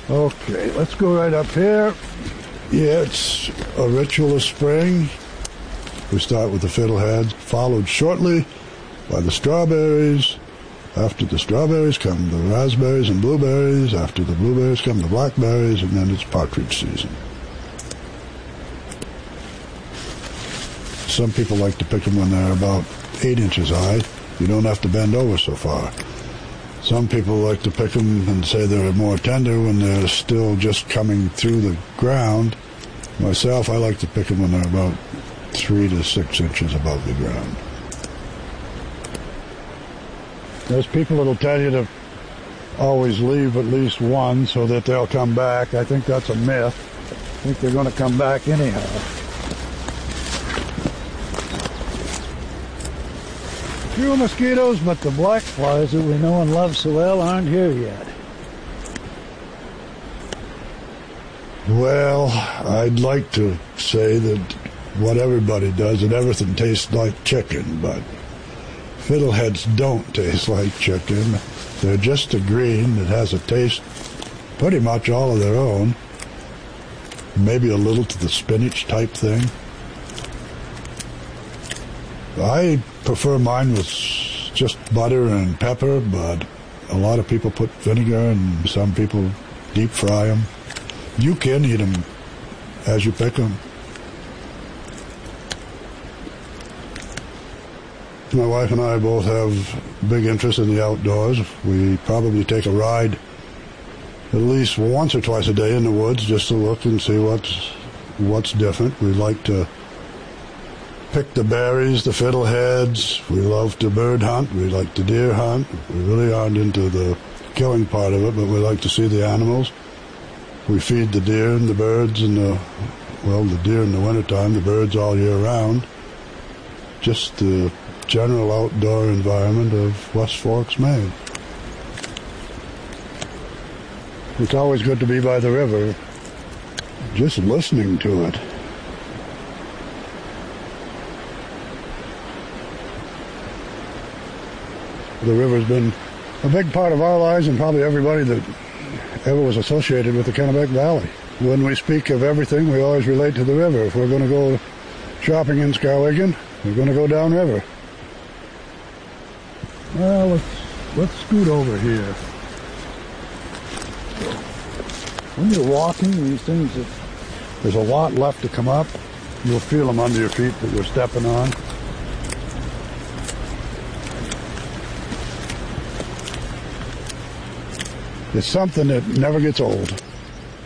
Okay, let's go right up here. Yeah, it's a ritual of spring. We start with the fiddleheads, followed shortly by the strawberries. After the strawberries come the raspberries and blueberries. After the blueberries come the blackberries, and then it's partridge season. Some people like to pick them when they're about 8 inches high. You don't have to bend over so far. Some people like to pick them and say they're more tender when they're still just coming through the ground. Myself, I like to pick them when they're about 3 to 6 inches above the ground. There's people that'll tell you to always leave at least one so that they'll come back. I think that's a myth. I think they're going to come back anyhow. Few mosquitoes, but the black flies that we know and love so well aren't here yet. Well, I'd like to say that what everybody does, that everything tastes like chicken, but fiddleheads don't taste like chicken. They're just a green that has a taste pretty much all of their own. Maybe a little to the spinach type thing. I prefer mine with just butter and pepper, but a lot of people put vinegar and some people deep fry them. You can eat them as you pick them. My wife and I both have big interest in the outdoors. We probably take a ride at least once or twice a day in the woods just to look and see what's different. We like to pick the berries, the fiddleheads. We love to bird hunt. We like to deer hunt. We really aren't into the killing part of it, but we like to see the animals. We feed the deer and the birds the deer in the wintertime, the birds all year round. Just the general outdoor environment of West Forks, Maine. It's always good to be by the river, just listening to it. The river's been a big part of our lives and probably everybody that ever was associated with the Kennebec Valley. When we speak of everything, we always relate to the river. If we're going to go shopping in Skowhegan, we're going to go downriver. Well, let's scoot over here. When you're walking, these things, there's a lot left to come up. You'll feel them under your feet that you're stepping on. It's something that never gets old.